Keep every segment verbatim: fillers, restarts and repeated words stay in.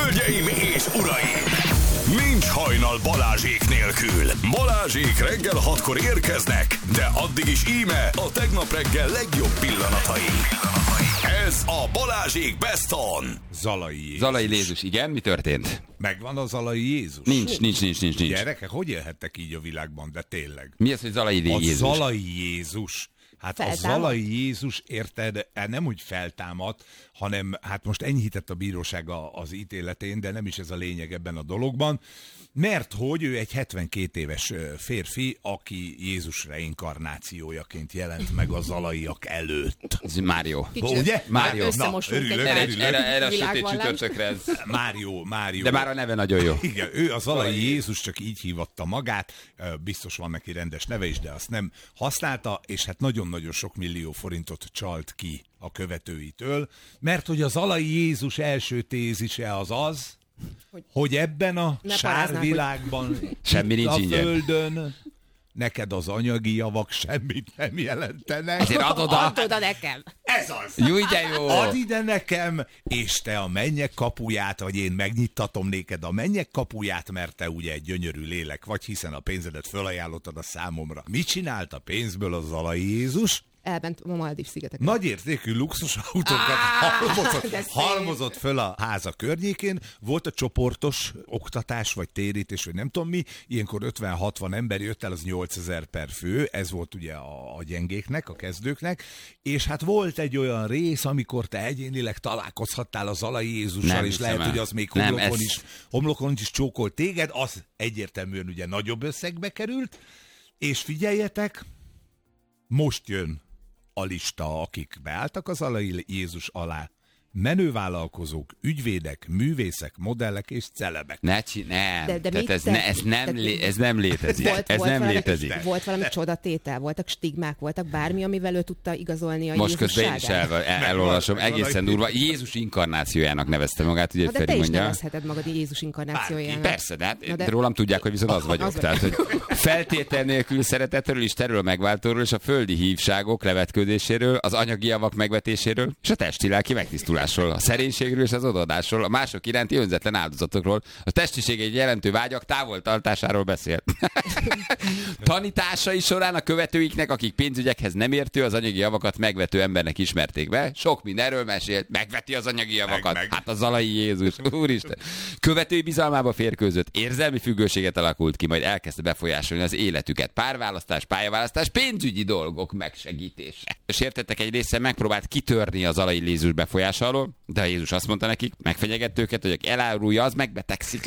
Hölgyeim és uraim! Nincs hajnal Balázsék nélkül. Balázsék reggel hatkor érkeznek, de addig is íme a tegnap reggel legjobb pillanatai. Ez a Balázsék Best On. Zalai Jézus. Zalai Jézus, igen, mi történt? Megvan a Zalai Jézus? Nincs, nincs, nincs, nincs, nincs. Gyerekek, hogy élhettek így a világban, de tényleg? Mi az, hogy Zalai Jézus? A Zalai Jézus. Hát feltámad? A Zalai Jézus, érted, nem úgy feltámadt, hanem hát most enyhített a bíróság az ítéletén, de nem is ez a lényeg ebben a dologban, mert hogy ő egy hetvenkét éves férfi, aki Jézus reinkarnációjaként jelent meg a zalaiak előtt. Ez Mário. Ugye? Mário. Na, örülök, erre, örülök. erre, erre a sötét csütörtökre ez. Mário, Mário. De már a neve nagyon jó. Igen, ő a Zalai Jézus, csak így hívatta magát, biztos van neki rendes neve is, de azt nem használta, és hát nagyon-nagyon sok millió forintot csalt ki a követőitől, mert hogy a Zalai Jézus első tézise az az, hogy, hogy ebben a sárvilágban, hogy... semmi nincs a ingyen. Földön neked az anyagi javak semmit nem jelentenek. Ezért add oda. Add oda nekem. Ez az. Jó, de jó. Add ide nekem, és te a mennyek kapuját, vagy én megnyittatom néked a mennyek kapuját, mert te ugye egy gyönyörű lélek vagy, hiszen a pénzedet fölajánlottad a számomra. Mit csinált a pénzből a Zalai Jézus? Elment a Maldív-szigeteken. Nagyértékű luxusautókat halmozott, halmozott föl a háza környékén. Volt a csoportos oktatás, vagy térítés, vagy nem tudom mi. Ilyenkor ötven-hatvan ember jött el, az nyolcezer per fő. Ez volt ugye a, a gyengéknek, a kezdőknek. És hát volt egy olyan rész, amikor te egyénileg találkozhattál a Zalai Jézussal, nem és lehet, el. hogy az még homlokon, nem, ez... is, homlokon is csókolt téged. Az egyértelműen ugye nagyobb összegbe került. És figyeljetek, most jön a lista, akik beálltak az Zalai Jézus alá. Menővállalkozók, ügyvédek, művészek, modellek és celebek. Ne csinálj, nem. De, de Tehát ez, te, ne, ez, nem lé, ez nem létezik. Volt, ez volt nem valami, létezik. Volt valami csodatétel, voltak stigmák, voltak bármi, amivel ő tudta igazolni a most közben én is el, el, elolvasom, egészen durva. Jézus inkarnációjának nevezte magát, ugye de Feri te is mondja. nevezheted magad Jézus inkarnációjának. Persze, de, hát de rólam tudják, hogy viszont az vagyok. Az Tehát, hogy feltétel nélkül szeretetről, Istenről, megváltóról és a földi hívságok levetkődéséről, az anyagi javak megvetéséről és a testi-lelki megtisztulásról, a szerénységről és az odaadásról, a mások iránti önzetlen áldozatokról, a testiség egy jelentő vágyak távoltartásáról beszél. Tanításai során a követőiknek, akik pénzügyekhez nem értő, az anyagi javakat megvető embernek ismerték be. Sok mindenről mesélt, megveti az anyagi javakat. Meg, meg. Hát a Zalai Jézus, úristen. Követői bizalmába férkőzött, érzelmi függőséget alakult ki, majd elkezdte befolyásolni az életüket. Párválasztás, pályaválasztás, pénzügyi dolgok megsegítése. És értettek egy része megpróbált kitörni az Zalai Jézus befolyása alól, de a Jézus azt mondta nekik, megfenyegett őket, hogy aki elárulja, az megbetegszik.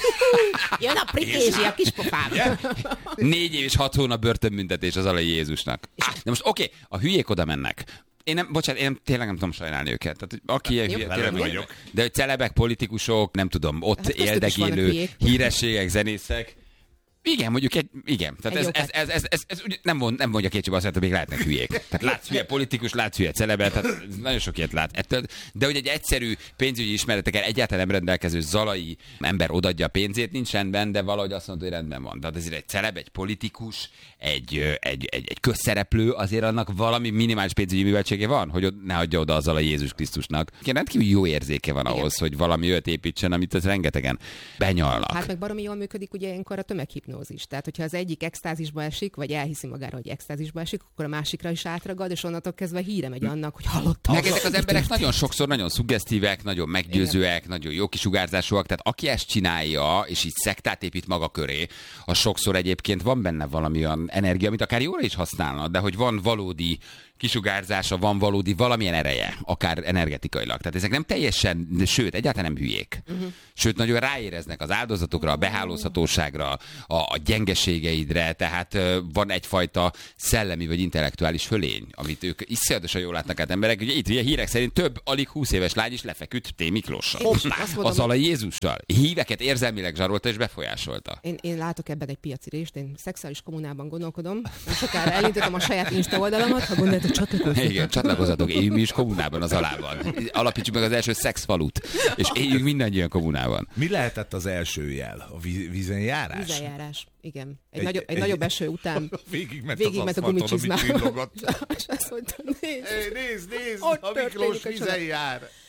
Jön a prikézsi a kispofám. Yeah. Négy év és hat hónap börtönbüntetés az Zalai Jézusnak. De most oké, okay, a hülyék oda mennek. Én nem, bocsánat, én tényleg nem tudom sajnálni őket. Tehát, aki ilyen hülye, tényleg vagyok. De hogy celebek, politikusok, nem tudom, ott hát éldegélő hírességek, zenészek. Igen, mondjuk egy, igen. Tehát ez, ez, ez, ez, ez, ez, nem, mond, nem mondja kétségbe azt, hogy még lehetnek hülyék. Tehát látsz hülye politikus, látsz hülye celebet, tehát nagyon sok ilyet lát. Ettől, de hogy egy egyszerű pénzügyi ismeretekkel egyáltalán nem rendelkező zalai ember odaadja a pénzét, nincs rendben, de valahogy azt mondta, hogy rendben van. Tehát ezért egy celeb, egy politikus, egy, egy, egy, egy közszereplő, azért annak valami minimális pénzügyi műveltsége van, hogy ne adja oda a Zalai Jézus Krisztusnak. Rendkívül jó érzéke van ahhoz, igen, hogy valami olyat építsen, amit az rengetegen benyalnak. Hát meg baromi jól működik ugye ilyenkor a tömeghipnózis. Tehát, hogyha az egyik extázisba esik, vagy elhiszi magára, hogy extázisba esik, akkor a másikra is átragad, és onnantól kezdve híre megy annak, hogy hallottam. Meg ezek az emberek nagyon sokszor nagyon szuggesztívek, nagyon meggyőzőek, igen, nagyon jó kisugárzásúak, tehát aki ezt csinálja, és így szektát épít maga köré, az sokszor egyébként van benne valami olyan energia, amit akár jóra is használna, de hogy van valódi kisugárzása, van valódi valamilyen ereje, akár energetikailag. Tehát ezek nem teljesen, sőt, egyáltalán nem hülyék. Uh-huh. Sőt, nagyon ráéreznek az áldozatokra, a behálózhatóságra, a, a gyengeségeidre, tehát uh, van egyfajta szellemi vagy intellektuális fölény, amit ők iszonyatosan jól látnak át emberek. Ugye itt ugye hírek szerint több alig húsz éves lány is lefeküdt T. Miklóssal. A Zalai Jézussal. Híveket érzelmileg zsarolta és befolyásolta. Én, én látok ebben egy piaci részt, én szexuális kommunában gondolkodom. Nem sokára elindítom a saját Insta oldalamat, ha gondoljátok, csatlakozzatok. Igen, csatlakozzatok, éljünk mi is kommunában az alában. Alapítsuk meg az első szexfalut, és éljünk mindannyian kommunában. Mi lehetett az első jel? A vízenjárás? Vízenjárás, igen. Egy, egy, nagyobb, egy, egy nagyobb eső után végigment végig az a gumicsizmában. És azt mondta, nézd, nézd, nézd, a Miklós vízen jár.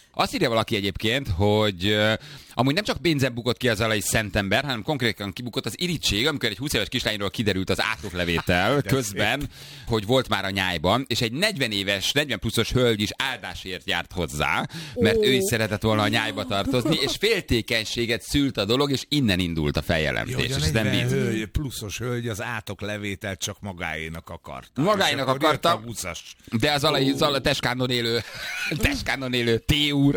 Azt írja valaki egyébként, hogy uh, amúgy nem csak pénzen bukott ki az alai szentember, hanem konkrétan kibukott az irítség, amikor egy húsz éves kislányról kiderült az átlóklevétel közben, hogy volt már a nyájban, és egy negyven éves, negyven pluszos hölgy is áldásért járt hozzá, mert oh. ő is szeretett volna a nyájba tartozni, és féltékenységet szült a dolog, és innen indult a feljelentés. Jó, a negyven hölgy, pluszos hölgy az átoklevételt csak magáénak akarta. Magáénak akarta, de az alai, az alai teskánon élő, teskánon élő T úr,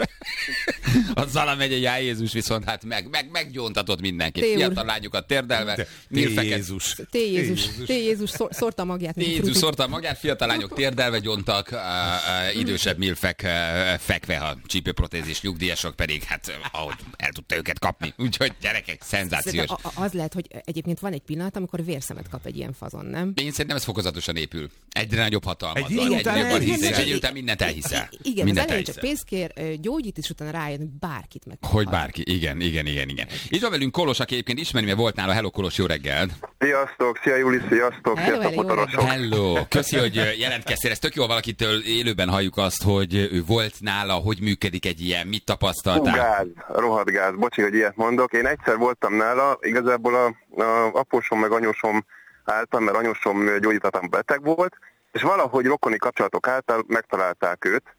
a Zala megyei Á Jézus viszont hát meg, meg, meggyóntatott mindenkit. Fiatal lányokat térdelve. T Jézus. T Jézus. T Jézus szórta a magját. T Jézus szórta a magját, fiatal lányok térdelve gyóntak, uh, uh, idősebb milfek uh, fekve, a csípőprotézis nyugdíjasok pedig, hát ahogy el tudta őket kapni. Úgyhogy gyerekek, szenzációs. A, az lehet, hogy egyébként van egy pillanat, amikor vérszemet kap egy ilyen fazon, nem? Én szerintem ez fokozatosan épül. Egyre nagyobb hatalmat. Egy után és egy után mindent elhiszel. Igen, az elején csak pénzt kér, gyógyít, és utána rájön, hogy bárkit meg. Hogy bárki, igen, igen, igen, igen. Itt van velünk Kolos, aki egyébként ismeri, mert volt nála. Hello, Kolos, jó reggel. Sziasztok, szia Juli, sziasztok, hello, sziasztok, motorosok. Hello, köszi, hogy jelentkeztél. Ez tök jó, valakitől élőben halljuk azt, hogy ő volt nála, hogy működik egy ilyen, mit tapasztaltál? Hú, gáz, rohadt gáz, bocsi, hogy ilyet mondok. Én egyszer voltam nála, igazából a, a apósom meg anyósom által, mert anyósom gyógyítatlan beteg volt, és valahogy rokoni kapcsolatok által megtalálták őt,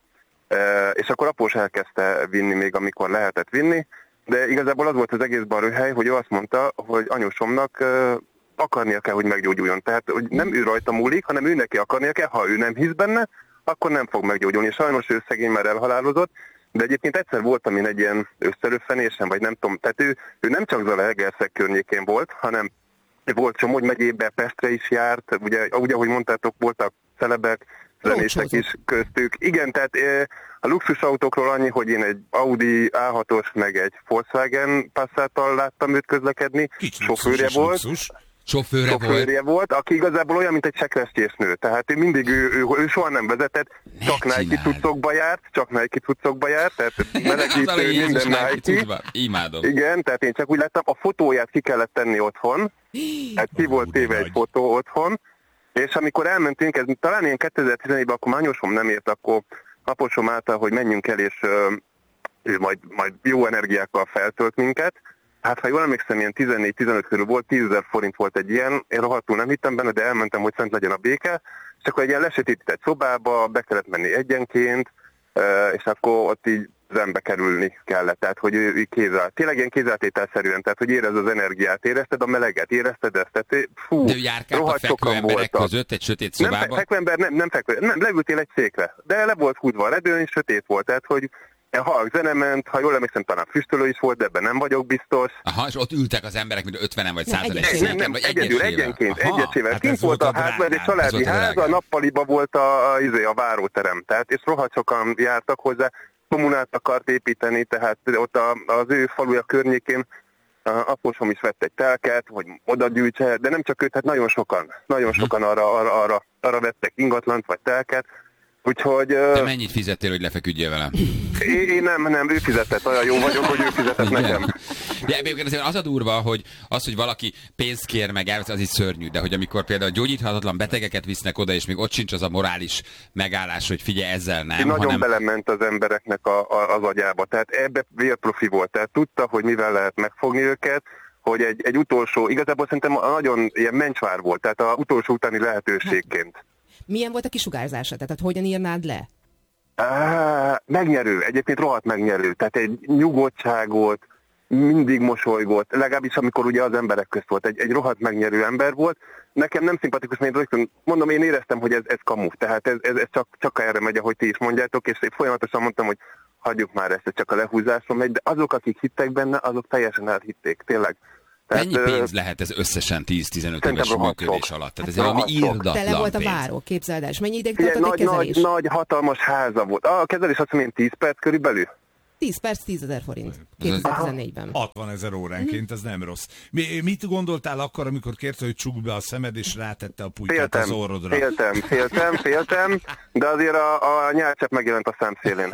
és akkor após elkezdte vinni még, amikor lehetett vinni, de igazából az volt az egészben röhely, hogy ő azt mondta, hogy anyósomnak akarnia kell, hogy meggyógyuljon. Tehát hogy nem ő rajta múlik, hanem ő neki akarnia kell, ha ő nem hisz benne, akkor nem fog meggyógyulni. Sajnos ő szegény már elhalálozott, de egyébként egyszer voltam én egy ilyen összeröffenésen, vagy nem tudom, tehát ő, ő nem csak Zalaegerszeg környékén volt, hanem volt Somogy megyében, Pestre is járt, ugye, ugye ahogy mondtátok, voltak celebek, zenészek is köztük. Igen, tehát a luxusautókról annyi, hogy én egy Audi á hatos, meg egy Volkswagen Passattal láttam őt közlekedni. Sofőrje volt. Sofőre, Sofőrje volt. volt, aki igazából olyan, mint egy sekrestésnő. Tehát mindig ő, ő, ő soha nem vezetett, ne csak Nike cuccokba járt, csak Nike cuccokba járt, tehát melegítő, minden Nike. Imádom. Igen, tehát én csak úgy láttam, a fotóját ki kellett tenni otthon, hát ki volt téve egy fotó otthon, és amikor elmentünk, ez talán ilyen kétezer-tizenegyben, akkor anyósom nem ért, akkor aposom által, hogy menjünk el, és uh, ő majd, majd jó energiákkal feltölt minket. Hát ha jól emlékszem, ilyen tizennégy-tizenöt körül volt, tízezer forint volt egy ilyen, én rohadtul nem hittem benne, de elmentem, hogy szent legyen a béke, és akkor egy ilyen lesötétített szobába, be kellett menni egyenként, uh, és akkor ott így zenbe kerülni kellett, tehát hogy ő, ő kézzel, tényleg ilyen kézzeltételszerűen, tehát hogy érezd az energiát, érezted a meleget, érezted ezt, tehát fú, de ő járkált a fekvő emberek voltak. Között egy sötét szobában? Nem, fekvő ember, nem, nem fekvő, nem, leültél egy székre, de le volt húzva a redőn, és sötét volt, tehát hogy ha zene ment, ha jól emlékszem, talán füstölő is volt, de ebben nem vagyok biztos. Aha, és ott ültek az emberek, mint ötvenen vagy százan egy széken, nem, nem, vagy egyedül, egyenként, egyesével. Hát kint volt a ház, mert egy családi ház, a nappaliba volt a, a, a, a váróterem, tehát és rohadt sokan jártak hozzá, kommunát akart építeni, tehát ott a, az ő faluja környékén apósom is vett egy telket, hogy oda gyűjtse, de nem csak őt, hát nagyon sokan, nagyon sokan arra, arra, arra, arra vettek ingatlant vagy telket. Úgyhogy... Te mennyit fizettél, hogy lefeküdjél velem? Én, én nem, nem, ő fizetett, olyan jó vagyok, hogy ő fizetett nekem. De egyébként azért az a durva, hogy az, hogy valaki pénzt kér meg, az is szörnyű, de hogy amikor például gyógyíthatatlan betegeket visznek oda, és még ott sincs az a morális megállás, hogy figyelj, ezzel nem. Én nagyon hanem... belement az embereknek a, a, az agyába, tehát ebbe vérprofi volt, tehát tudta, hogy mivel lehet megfogni őket, hogy egy, egy utolsó, igazából szerintem nagyon ilyen mencsvár volt, tehát az utolsó utáni lehetőségként. Milyen volt a kisugárzása? Tehát hogyan írnád le? Á, megnyerő, egyébként rohadt megnyerő. Tehát egy nyugodtságot, mindig mosolygott, legalábbis amikor ugye az emberek közt volt. Egy, egy rohadt megnyerő ember volt. Nekem nem szimpatikus, mert én rögtön, mondom, én éreztem, hogy ez, ez kamu. Tehát ez, ez, ez csak, csak erre megy, ahogy ti is mondjátok, és én folyamatosan mondtam, hogy hagyjuk már ezt, ez csak a lehúzáson megy, de azok, akik hittek benne, azok teljesen elhitték, tényleg. Tehát, mennyi pénz uh, lehet ez összesen tíz-tizenöt éves működés alatt? Tehát ez valami írdatlan tele volt a váró, képzeld el, és mennyi ideig tartott egy nagy, kezelés? Nagy, nagy, hatalmas háza volt. A kezelés azt mondom, tíz perc körülbelül. tíz perc, tízezer forint. kétezer-tizennégyben. hatvanezer óránként, ez nem rossz. Mi, mit gondoltál akkor, amikor kérte, hogy csukd be a szemed, és rátette a pulykát az orrodra? Féltem, féltem, féltem, de azért a, a nyálcsepp megjelent a számszélén.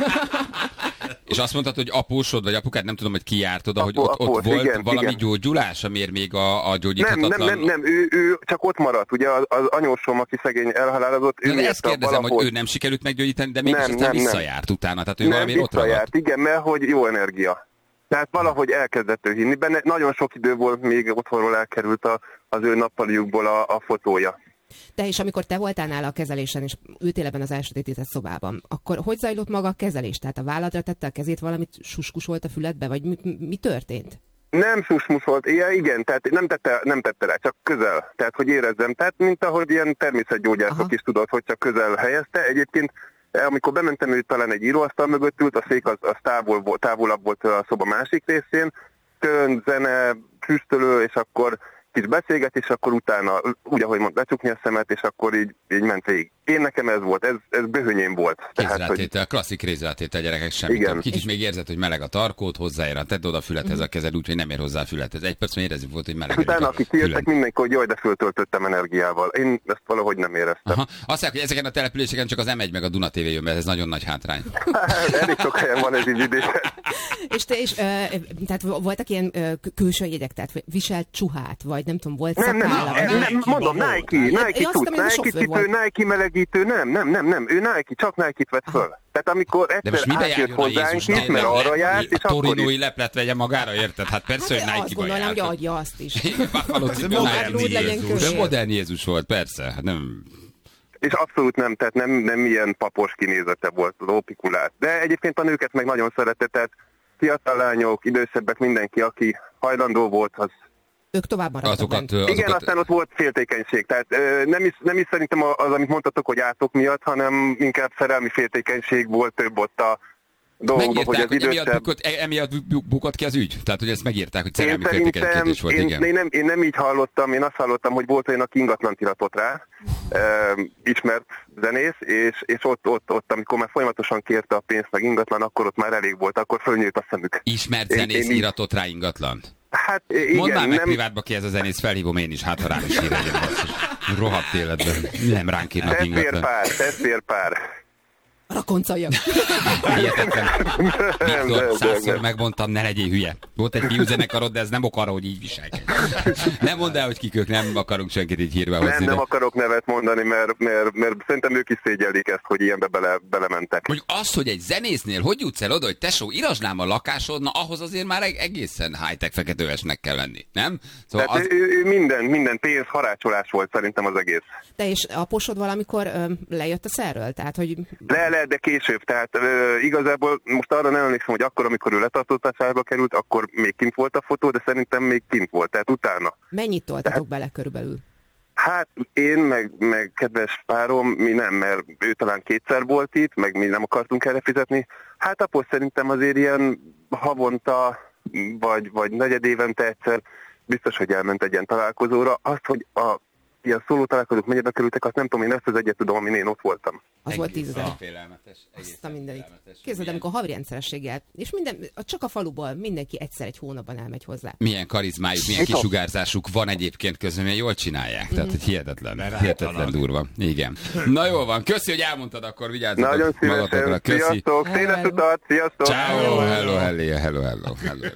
És azt mondtad, hogy apósod, vagy apukád, nem tudom, hogy ki járt oda, hogy ott, Apó, ott volt igen, valami igen. gyógyulás, amiért még a, a gyógyíthatatlan... Nem, nem, nem, nem, ő, ő csak ott maradt. Ugye az, az anyósom, aki szegény elhalálozott, ő Na, de ezt kérdezem, valahol... hogy ő nem sikerült meggyógyítani, de mégis Nem, aztán nem, nem. visszajárt utána, tehát ő Nem, valamiért ott ragadt. visszajárt, igen, mert hogy jó energia. Tehát valahogy elkezdett ő hinni benne. Nagyon sok idő volt, még otthonról elkerült a, az ő nappaliukból a, a fotója. Te és amikor te voltál nála a kezelésen, és ültél ebben az elsötétített szobában, akkor hogy zajlott maga a kezelés? Tehát a válladra tette a kezét, valamit suskusolt a füledbe, vagy mi, mi történt? Nem susmus volt, ilyen, igen, tehát nem tette, nem tette rá, csak közel. Tehát, hogy érezzem. Tehát, mint ahogy ilyen természetgyógyászok Aha. is tudod, hogy csak közel helyezte. Egyébként, amikor bementem, ő talán egy íróasztal mögött ült, a szék az, az távol, volt- távolabb volt a szoba másik részén, tön, zene, füstölő, és akkor kis beszélgetés, akkor utána, úgy ahogy mond, becsukni a szemet, és akkor így, így ment végig. Én nekem ez volt, ez, ez böhönyém volt. Tehát, hogy Kézrátétel, klasszik kézrátétel, gyerekek, semmit. Igen. Nem. Kicsit még érzed, hogy meleg a tarkót, hozzáér, tedd oda a fülethez a kezed, úgyhogy nem ér hozzá a fülethez. Egy perc, mert érezni volt, hogy meleg. utána, akik kijöttek, mindenki, hogy jaj, de föltöltöttem energiával. Én ezt valahogy nem éreztem. Aha. Azt mondják, hogy ezeken a településeken csak az em egy meg a Duna té vé jön, mert ez nagyon nagy hátrány. Hát, elég sok helyen van ez így vidéken. És te is, ö, tehát voltak ilyen ö, külső jegyek, tehát viselt csuhát, vagy nem tudom, volt Nem, nem, szakálla? nem, nem, nem, mondom, Nike-ba Nike, volt. Nike Én azt tud, hittem, hogy Nike sofőr cipő, volt. Nike melegítő, nem, nem, nem, nem, ő Nike, csak Nike-t vett föl. Tehát amikor De most egyszer mire átjött járjon a hozzánk Jézusnak? is, mert arra járt, és A akkor torinói is. leplet vegye magára, érted? Hát persze, hogy Hát azt Nike-ba gondolnám, hogy járt. adja azt is. Buffalo Ez cipő, modern Nike. úgy legyen Jézus. De kövér. modern Jézus volt, persze. Hát nem... És abszolút nem, tehát nem, nem ilyen papos kinézete volt, lópikulát. De egyébként a nőket meg nagyon szeretett, tehát fiatal lányok, idősebbek, mindenki, aki hajlandó volt, az... Ők tovább maradtak Azokat, bent. azokat... Igen, aztán ott volt féltékenység. Tehát ö, nem is, nem is szerintem az, amit mondtatok, hogy átok miatt, hanem inkább szerelmi féltékenység volt több ott a dolgokban, hogy Megírták, az hogy emiatt idősebb... bukott, e- emiatt bu- bukott ki az ügy? Tehát, hogy ezt megírták, hogy Én szerelmi szerintem, féltékenykedés volt, én, igen. én, nem, én nem így hallottam, én azt hallottam, hogy volt olyan, aki ingatlant iratott rá, uh, ismert zenész, és, és ott, ott, ott, amikor már folyamatosan kérte a pénzt meg ingatlan, akkor ott már elég volt, akkor fölnyílt a szemük. Ismert Én- zenész én így- iratott rá ingatlan. Hát igen, Mondd már meg nem, privátba ki ez a zenész, felhívom én is, hát ha rám is ír legyen basszus. Rohadt életben. Nem ránk írnak testvérpár, ingatlan. testvérpár. Rakoncaljak. Hihetetlen. Nem, Viktor, nem, százszor nem. megmondtam, ne legyél hülye. Volt egy fiúzenekarod, de ez nem ok arra, hogy így viselkedj. Nem mondd el, hogy kik ők, nem akarunk senkit így hírbe hozni. Nem, nem de- akarok nevet mondani, mert, mert, mert szerintem ők is szégyellik ezt, hogy ilyenbe bele, belementek. Mondjuk azt, hogy egy zenésznél hogy jutsz el oda, hogy tesó, írasnám a lakásod, na ahhoz azért már eg- egészen high-tech feketővesnek kell lenni, nem? Szóval Tehát az... ő, ő minden, minden pénz harácsolás volt szerintem az egész. Te és aposod valamikor ö, lejött a szerről? Tehát, hogy Le, le, de később. Tehát ö, igazából most arra nem emlékszem, hogy akkor, amikor ő letartóztatásba került, akkor még kint volt a fotó, de szerintem még kint volt, tehát utána. mennyit toltatok bele körülbelül? Hát én, meg, meg kedves párom, mi nem, mert ő talán kétszer volt itt, meg mi nem akartunk erre fizetni. Hát akkor szerintem azért ilyen havonta, vagy, vagy negyed évente egyszer biztos, hogy elment egy ilyen találkozóra. Azt, hogy a ilyen szóló találkozók mennyibe kerültek, azt nem tudom, én ezt az egyet tudom, amin én ott voltam. Az volt tízezer. Félelmetes. Azt a mindenit. Képzeld, amikor havi rendszerességgel, és minden, csak a faluból mindenki egyszer egy hónapban elmegy hozzá. Milyen karizmájuk, milyen kisugárzásuk van egyébként közben, milyen jól csinálják. Tehát, hogy hihetetlen, hihetetlen durva. Igen. Na jól van, köszi, hogy elmondtad, akkor vigyázzatok Nagyon magatokra. szívesen, Köszi. sziasztok, széles Hello. utat, sziasztok! Ciao, hello, hello, hello, hello, hello.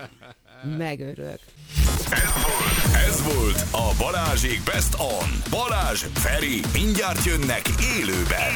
Megörülök. Ez volt a Balázsék Best On. Balázs, Feri, mindjárt jönnek élőben.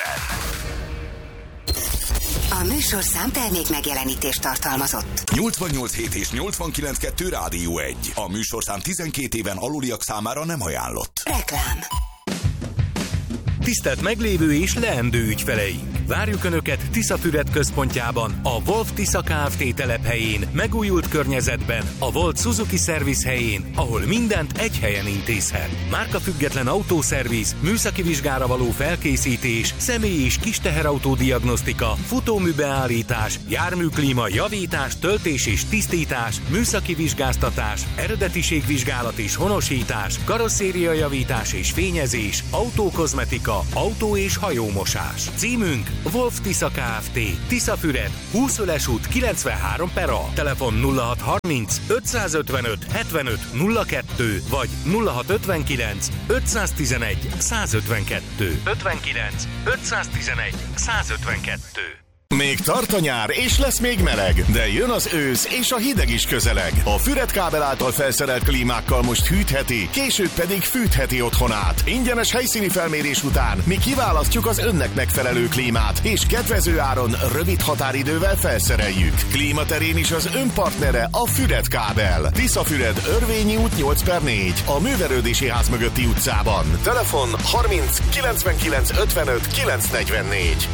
A műsorszám termék megjelenítést tartalmazott. nyolcvannyolc hét és nyolcvankilenc kettő Rádió egy. A műsorszám tizenkét éven aluliak számára nem ajánlott. Reklám. Tisztelt meglévő és leendő ügyfeleink! Várjuk Önöket Tiszafüred központjában, a Wolf Tisza Kft. Telephelyén, megújult környezetben, a Volt Suzuki Service helyén, ahol mindent egy helyen intézhet. Márkafüggetlen autószerviz, műszaki vizsgára való felkészítés, személy- és kis teherautó diagnosztika, futóműbeállítás, járműklíma javítás, töltés és tisztítás, műszaki vizsgáztatás, eredetiségvizsgálat és honosítás, karosszériajavítás és fényezés, autókozmetika, technika, autó és hajómosás. Címünk Wolf Tisza Kft. Tiszafüred, Húszöles út kilencvenhárom per A. Telefon nulla hat harminc ötszázötvenöt hetvenöt nulla kettő vagy nulla hat ötvenkilenc ötszáztizenegy százötvenkettő. ötvenkilenc ötszáztizenegy százötvenkettő. Még tart a nyár, és lesz még meleg, de jön az ősz, és a hideg is közeleg. A Füred kábel által felszerelt klímákkal most hűtheti, később pedig fűtheti otthonát. Ingyenes helyszíni felmérés után mi kiválasztjuk az önnek megfelelő klímát, és kedvező áron, rövid határidővel felszereljük. Klímaterén is az ön partnere a Füred kábel. Tiszafüred, Örvényi út nyolc per négy, a Művelődési Ház mögötti utcában. Telefon harminc kilencvenkilenc ötvenöt kilencszáznegyvennégy.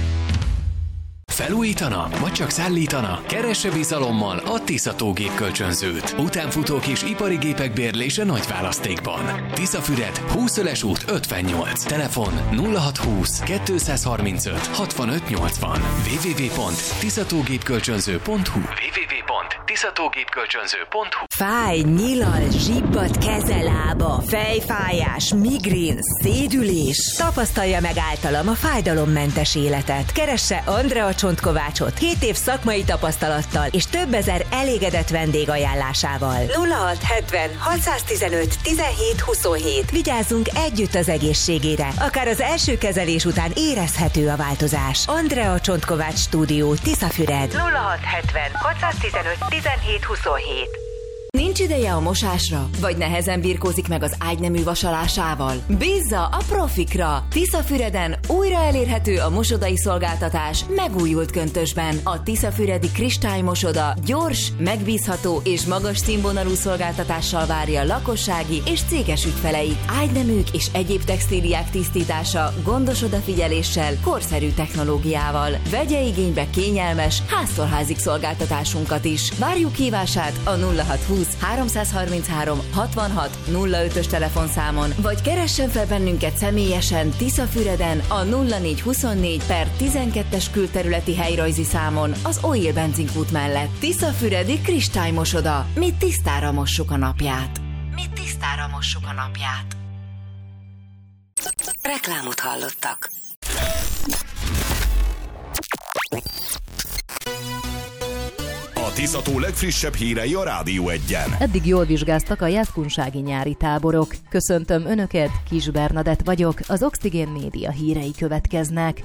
Felújítana, vagy csak szállítana? Keresse bizalommal a Tisza tógépkölcsönzőt. Utánfutók és ipari gépek bérlése nagy választékban. Tiszafüred, Húszöles út ötvennyolc. Telefon nulla hat húsz kettőszázharmincöt hatvanöt nyolcvan. double-u double-u double-u pont tiszatógépkölcsönző pont hu double-u double-u double-u pont tiszatógépkölcsönző pont hu. Fáj, nyilal, zsibbad, keze, lába, fejfájás, migrén, szédülés. Tapasztalja meg általam a fájdalommentes életet. Keresse Andrea Csontkovácsot hét év szakmai tapasztalattal és több ezer elégedett vendég ajánlásával. nulla hat hetven hatszáztizenöt tizenhét huszonhét. Vigyázzunk együtt az egészségére. Akár az első kezelés után érezhető a változás. Andrea Csontkovács Stúdió, Tiszafüred. nulla hat hetven hatszáztizenöt tizenhét huszonhét. Nincs ideje a mosásra? Vagy nehezen birkózik meg az ágynemű vasalásával? Bízza a profikra! Tiszafüreden újra elérhető a mosodai szolgáltatás megújult köntösben. A tiszafüredi kristálymosoda gyors, megbízható és magas színvonalú szolgáltatással várja lakossági és céges ügyfeleit. Ágyneműk és egyéb textíliák tisztítása gondos odafigyeléssel, korszerű technológiával. Vegye igénybe kényelmes, háztól házig szolgáltatásunkat is. Várjuk hívását a nulla hat húsz háromszázharminchárom hatvanhat nulla ötös telefonszámon, vagy keressen fel bennünket személyesen Tiszafüreden a nulla négy huszonnégy per tizenkettes külterületi helyrajzi számon az Oil benzinkút mellett. Tiszafüredi kristálymosoda. Mi tisztára mossuk a napját. Mi tisztára mossuk a napját. Reklámot hallottak. A Tiszató legfrissebb hírei a Rádió Egyen. Eddig jól vizsgáztak a jászkunsági nyári táborok. Köszöntöm Önöket, Kis Bernadett vagyok, az Oxigén Média hírei következnek.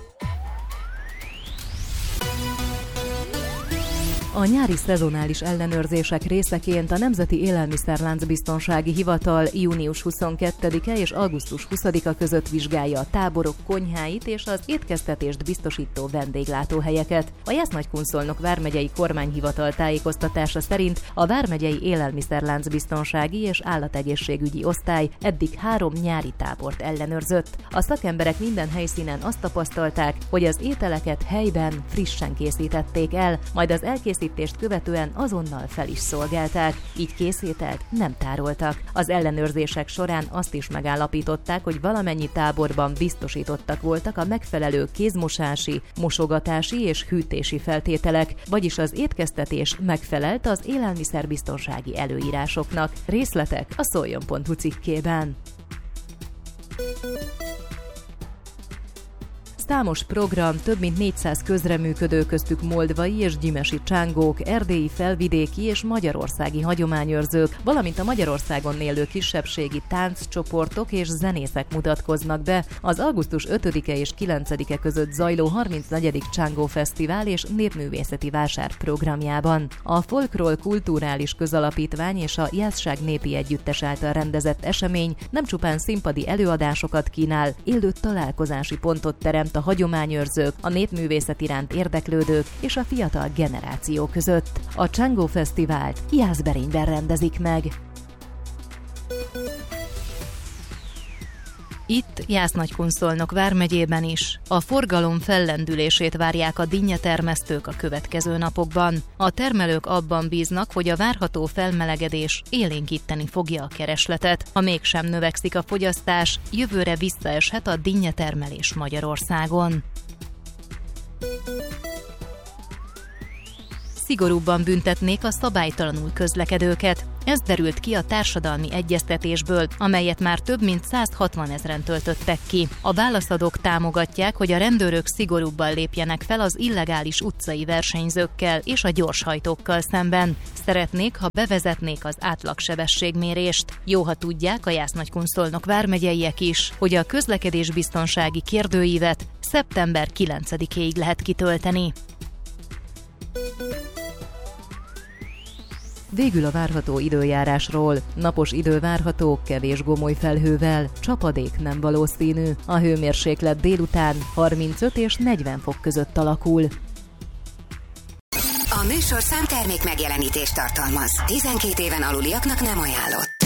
A nyári szezonális ellenőrzések részeként a Nemzeti Élelmiszerláncbiztonsági Hivatal június huszonkettedike és augusztus huszadika között vizsgálja a táborok konyháit és az étkeztetést biztosító vendéglátóhelyeket. A Jász-Nagykunszolnok vármegyei kormányhivatal tájékoztatása szerint a vármegyei Élelmiszerláncbiztonsági és Állategészségügyi Osztály eddig három nyári tábort ellenőrzött. A szakemberek minden helyszínen azt tapasztalták, hogy az ételeket helyben frissen készítették el, majd az elkészítést követően azonnal fel is szolgálták, így készételt nem tároltak. Az ellenőrzések során azt is megállapították, hogy valamennyi táborban biztosítottak voltak a megfelelő kézmosási, mosogatási és hűtési feltételek, vagyis az étkeztetés megfelelt az élelmiszerbiztonsági előírásoknak. Részletek a szoljon pont hu cikkében. Számos program, több mint négyszáz közreműködő, köztük moldvai és gyimesi csángók, erdélyi, felvidéki és magyarországi hagyományőrzők, valamint a Magyarországon élő kisebbségi tánccsoportok és zenészek mutatkoznak be az augusztus ötödike és kilencedike között zajló harmincnegyedik Csángó Fesztivál és Népművészeti Vásár programjában. A Folkról Kulturális Közalapítvány és a Jászság Népi Együttes által rendezett esemény nem csupán színpadi előadásokat kínál, élő találkozási pontot teremt a hagyományőrzők, a népművészet iránt érdeklődők és a fiatal generáció között. A Csángó Fesztivált Jászberényben rendezik meg. Itt Jász-Nagykunszolnok vármegyében is a forgalom fellendülését várják a dinnyetermesztők a következő napokban. A termelők abban bíznak, hogy a várható felmelegedés élénkíteni fogja a keresletet. Ha mégsem növekszik a fogyasztás, jövőre visszaeshet a dinnyetermelés Magyarországon. Szigorúbban büntetnék a szabálytalanul közlekedőket. Ez derült ki a társadalmi egyeztetésből, amelyet már több mint százhatvanezren töltöttek ki. A válaszadók támogatják, hogy a rendőrök szigorúbban lépjenek fel az illegális utcai versenyzőkkel és a gyorshajtókkal szemben. Szeretnék, ha bevezetnék az átlagsebességmérést. Jó, ha tudják a Jász-Nagykun-Szolnok vármegyeiek is, hogy a közlekedésbiztonsági kérdőívet szeptember kilencedikéig lehet kitölteni. Végül a várható időjárásról. Napos idő várható, kevés gomoly felhővel, csapadék nem valószínű. A hőmérséklet délután harmincöt és negyven fok között alakul. A műsorszám termék megjelenítést tartalmaz. tizenkét éven aluliaknak nem ajánlott.